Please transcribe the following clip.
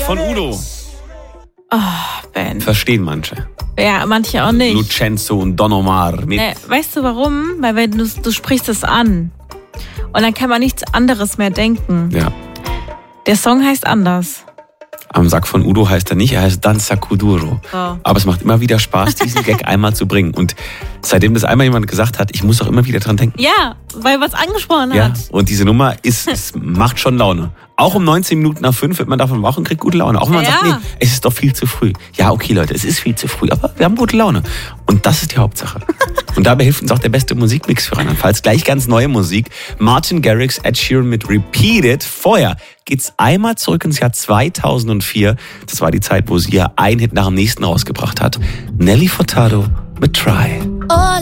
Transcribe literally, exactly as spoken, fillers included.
von Udo. Oh, Ben. Verstehen manche. Ja, manche auch nicht. Lucenzo und Don Omar. Mit Nee, weißt du warum? Weil wenn du, du sprichst es an. Und dann kann man nichts anderes mehr denken. Ja. Der Song heißt anders. Am Sack von Udo heißt er nicht, er heißt Danza Kuduro. Oh. Aber es macht immer wieder Spaß, diesen Gag einmal zu bringen. Und seitdem das einmal jemand gesagt hat, ich muss auch immer wieder dran denken. Ja, weil was angesprochen Ja, hat. und diese Nummer ist, es macht schon Laune. Auch um neunzehn Minuten nach fünf wird man davon wach und kriegt gute Laune. Auch wenn man Ja. sagt, nee, es ist doch viel zu früh. Ja, okay, Leute, es ist viel zu früh, aber wir haben gute Laune. Und das ist die Hauptsache. Und dabei hilft uns auch der beste Musikmix für Rheinland-Pfalz. Gleich ganz neue Musik. Martin Garrix, Ed Sheeran mit Repeat It. Vorher geht's einmal zurück ins Jahr zweitausendvier. Das war die Zeit, wo sie ja einen Hit nach dem nächsten rausgebracht hat. Nelly Furtado mit Try.